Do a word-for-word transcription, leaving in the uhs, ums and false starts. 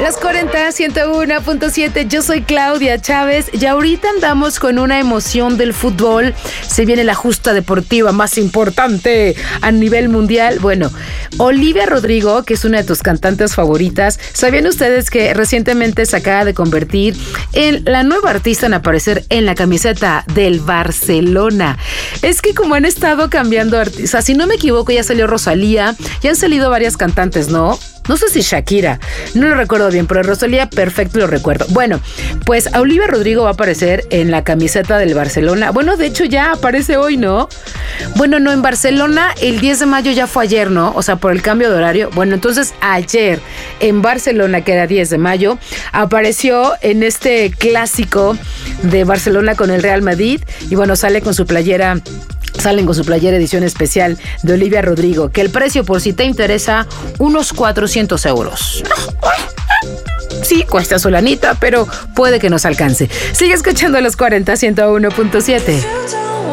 Las cuarenta, ciento uno punto siete, yo soy Claudia Chávez y ahorita andamos con una emoción del fútbol. Se viene la justa deportiva más importante a nivel mundial. Bueno, Olivia Rodrigo, que es una de tus cantantes favoritas, ¿sabían ustedes que recientemente se acaba de convertir en la nueva artista en aparecer en la camiseta del Barcelona? Es que como han estado cambiando artistas, si no me equivoco, ya salió Rosalía, ya han salido varias cantantes, ¿no? No sé si Shakira, no lo recuerdo bien, pero Rosalía perfecto lo recuerdo. Bueno, pues Olivia Rodrigo va a aparecer en la camiseta del Barcelona. Bueno, de hecho ya aparece hoy, ¿no? Bueno, no, en Barcelona el diez de mayo ya fue ayer, ¿no? O sea, por el cambio de horario. Bueno, entonces ayer en Barcelona, que era diez de mayo, apareció en este clásico de Barcelona con el Real Madrid. Y bueno, sale con su playera... Salen con su playera edición especial de Olivia Rodrigo, que el precio, por si te interesa, unos cuatrocientos euros. Sí, cuesta su lanita, pero puede que nos alcance. Sigue escuchando los cuarenta, ciento uno punto siete.